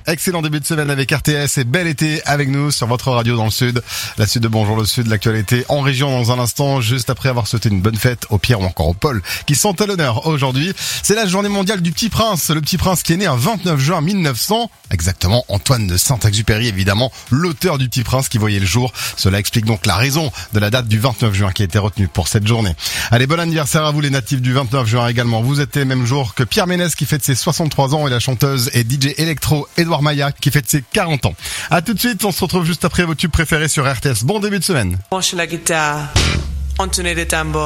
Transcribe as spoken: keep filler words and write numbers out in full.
Excellent début de semaine avec R T S et bel été avec nous sur votre radio dans le sud. La suite de Bonjour le Sud, l'actualité en région dans un instant, juste après avoir souhaité une bonne fête au Pierre ou encore au Paul qui sont à l'honneur aujourd'hui. C'est la journée mondiale du Petit Prince, le Petit Prince qui est né un vingt-neuf juin mille neuf cents. Exactement, Antoine de Saint-Exupéry, évidemment, l'auteur du Petit Prince qui voyait le jour. Cela explique donc la raison de la date du vingt-neuf juin qui a été retenue pour cette journée. Allez, bon anniversaire à vous les natifs du vingt-neuf juin également. Vous êtes les mêmes jours que Pierre Ménès qui fête ses soixante-trois ans et la chanteuse et D J électro Edouard Maya qui fête ses quarante ans. À tout de suite, on se retrouve juste après vos tubes préférés sur R T S. Bon début de semaine. Branche la guitare, on tenait des tambours.